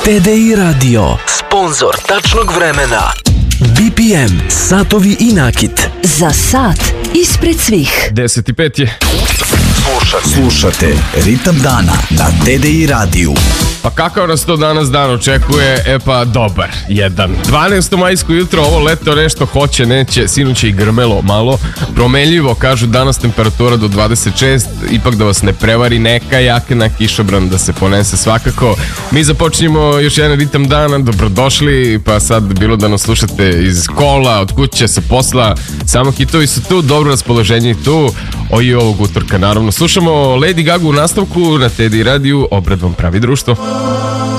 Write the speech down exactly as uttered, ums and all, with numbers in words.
T D I Radio, sponzor tačnog vremena. B P M, satovi i nakit. Za sat ispred svih. deset i pet je. Slušate, slušate Ritam dana na T D I radiju. Pa kakav nas to danas dan očekuje? E pa dobar, jedan. dvanaesto majsko jutro, ovo leto nešto hoće, neće, sinoć je i grmelo malo. Promenljivo, kažu danas temperatura do dvadeset šest, ipak da vas ne prevari neka jakna kišobran da se ponese svakako. Mi započinjemo još jedan Ritam dana, dobrodošli, pa sad bilo da nas slušate iz kola, od kuće, sa posla, samo hitovi su tu, dobro raspoloženje tu, o i ovog utorka naravno. Slušamo Lady Gaga u nastavku na T D I radiju, obred vam pravi društvo.